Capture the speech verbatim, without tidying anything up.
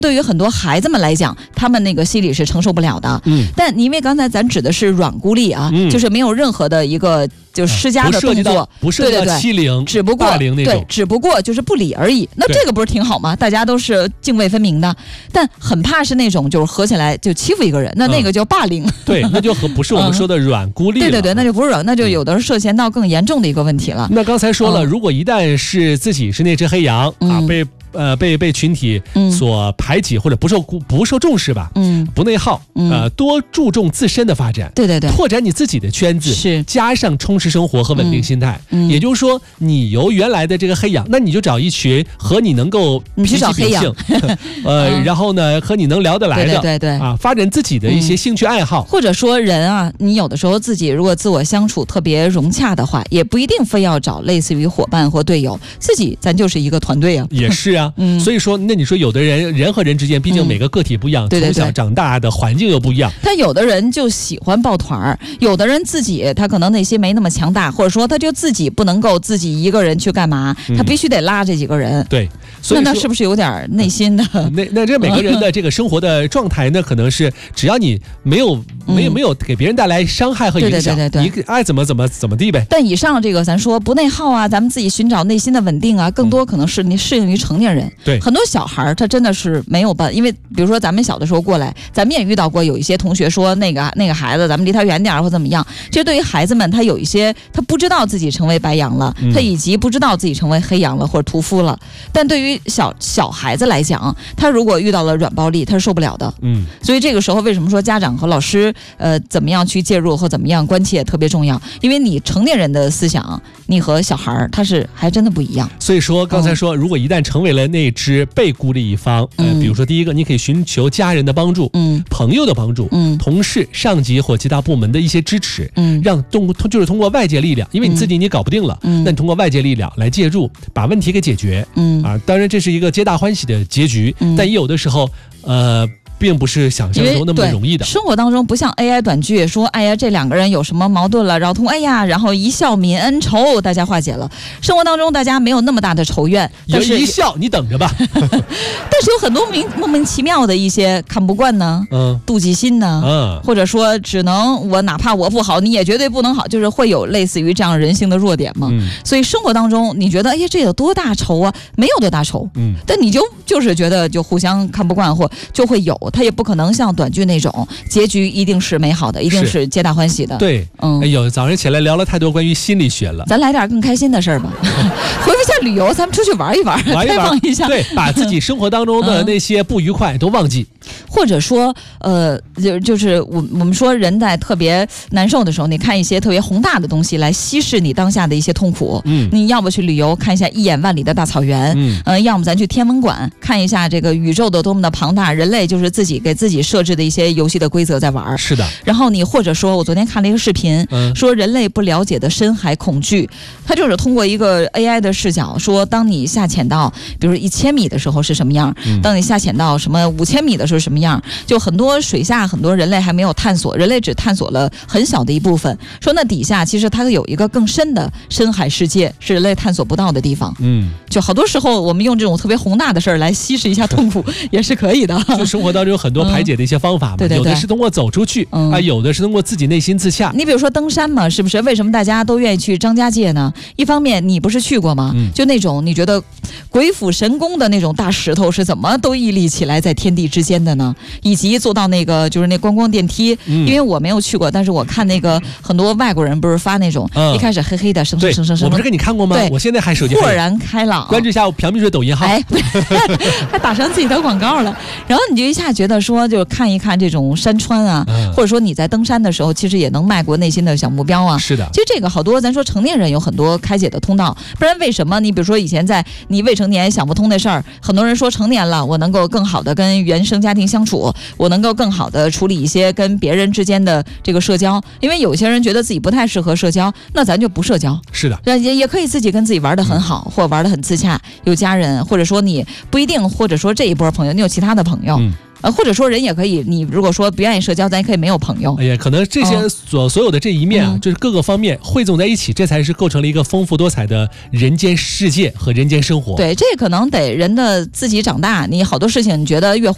对于很多孩子们来讲，他们那个心理是承受不了的。嗯，但因为刚才咱指的是软孤立啊，嗯、就是没有任何的一个就施加的动作， 不涉及到欺凌、 只不过霸凌那种， 对，只不过就是不理而已。那这个不是挺好吗？大家都是泾渭分明的，但很怕是那种就是合起来就欺负一个人，那那个叫霸凌。嗯、 对，那就和不是我们说的软孤立了、 嗯。对对对，那就不是软，那就有的是涉嫌到更严重的一个问题了。 那刚才说了，嗯、如果一旦是自己是那只黑羊、嗯、啊，被。呃，被被群体所排挤、嗯、或者不受不受重视吧，嗯，不内耗，嗯、呃，多注重自身的发展， 对对对， 拓展你自己的圈子， 是加上充实生活和稳定心态，嗯，也就是说，你由原来的这个黑羊，那你就找一群和你能够脾气秉性， 呃，嗯、然后呢，和你能聊得来的， 对对对对啊，发展自己的一些兴趣爱好， 嗯、或者说人啊，你有的时候自己如果自我相处特别融洽的话，也不一定非要找类似于伙伴或队友，自己咱就是一个团队啊， 也是啊，嗯，所以说。那你说有的人人和人之间，毕竟每个个体不一样，嗯、对对对从小长大的环境又不一样。 但有的人就喜欢抱团儿，有的人自己他可能内心没那么强大，或者说他就自己不能够自己一个人去干嘛，嗯、他必须得拉这几个人。 对，所以那他是不是有点内心的？ 嗯、那那这每个人的这个生活的状态，那可能是只要你没有、嗯、没有没有给别人带来伤害和影响， 对对对对对你爱怎么怎么怎么地呗。 但以上这个咱说不内耗啊，咱们自己寻找内心的稳定啊，更多可能是你适应于成年人。 对， 很多小孩他真的是没有办，因为比如说咱们小的时候过来，咱们也遇到过有一些同学说那个那个孩子咱们离他远点或怎么样。其实对于孩子们，他有一些他不知道自己成为白羊了，他以及不知道自己成为黑羊了或者屠夫了。但对于小小孩子来讲，他如果遇到了软暴力，他是受不了的。嗯，所以这个时候为什么说家长和老师呃怎么样去介入或怎么样关切特别重要？因为你成年人的思想，你和小孩他是还真的不一样。 所以说刚才说，嗯、如果一旦成为了那只被孤立一方，呃，比如说第一个，你可以寻求家人的帮助，嗯，朋友的帮助，嗯，同事、上级或其他部门的一些支持，嗯，让通就是通过外界力量，因为你自己你搞不定了，嗯，那你通过外界力量来介入，把问题给解决，嗯啊，当然这是一个皆大欢喜的结局，嗯、但也有的时候，呃。并不是想象中那么容易的。 生活当中不像 A I 短剧说，哎呀，这两个人有什么矛盾了，然后通过哎呀，然后一笑泯恩仇，大家化解了。生活当中大家没有那么大的仇怨，但是一笑你等着吧。 但是有很多名莫名其妙的一些看不惯呢，嗯，妒忌心呢，嗯，或者说只能我哪怕我不好，你也绝对不能好，就是会有类似于这样人性的弱点嘛。嗯、所以生活当中你觉得，哎呀，这有多大仇啊？没有多大仇，嗯，但你就就是觉得就互相看不惯，或就会有。他也不可能像短剧那种结局一定是美好的，一定是皆大欢喜的。 对，嗯，哎呦，早上起来聊了太多关于心理学了， 咱来点更开心的事儿吧。回不下旅游，咱们出去玩一玩， 玩一玩， 开放一下， 对，把自己生活当中的那些不愉快都忘记。 或者说，呃，就就是我我们说人在特别难受的时候，你看一些特别宏大的东西来稀释你当下的一些痛苦。嗯，你要不去旅游看一下一眼万里的大草原，嗯，呃，要么咱去天文馆看一下这个宇宙的多么的庞大，人类就是自己给自己设置的一些游戏的规则在玩。 是的。 然后你或者说我昨天看了一个视频，嗯、说人类不了解的深海恐惧，它就是通过一个 A I 的视角说，当你下潜到比如一千米的时候是什么样，嗯、当你下潜到什么五千米的时候是什么样，就很多水下很多人类还没有探索，人类只探索了很小的一部分，说那底下其实它有一个更深的深海世界是人类探索不到的地方。嗯，就好多时候我们用这种特别宏大的事儿来稀释一下痛苦也是可以的。 就生活当中有很多排解的一些方法嘛，嗯、对对对，有的是通过走出去，嗯、啊，有的是通过自己内心自洽。 你比如说登山嘛，是不是？为什么大家都愿意去张家界呢？一方面你不是去过吗？嗯、就那种你觉得鬼斧神工的那种大石头是怎么都屹立起来在天地之间的呢？以及做到那个就是那观光电梯，嗯、因为我没有去过，但是我看那个很多外国人不是发那种，嗯、一开始黑黑的，生生生生生， 我不是跟你看过吗？我现在还手机豁然开朗， 关注一下我朴秘书的抖音号， 哎，还打上自己的广告了。然后你就一下觉得说，就看一看这种山川啊，嗯、或者说你在登山的时候，其实也能迈过内心的小目标啊。 是的， 其实这个好多咱说成年人有很多开解的通道，不然为什么你比如说以前在你未成年想不通的事儿，很多人说成年了我能够更好的跟原生家庭相处，我能够更好的处理一些跟别人之间的这个社交，因为有些人觉得自己不太适合社交，那咱就不社交。 是的， 也也可以自己跟自己玩得很好，嗯、或玩得很自洽，有家人，或者说你不一定，或者说这一波朋友，你有其他的朋友。嗯呃，或者说人也可以，你如果说不愿意社交，咱也可以没有朋友。 哎呀，可能这些所、嗯、所有的这一面啊，嗯、就是各个方面汇总在一起，这才是构成了一个丰富多彩的人间世界和人间生活。 对，这可能得人的自己长大，你好多事情你觉得越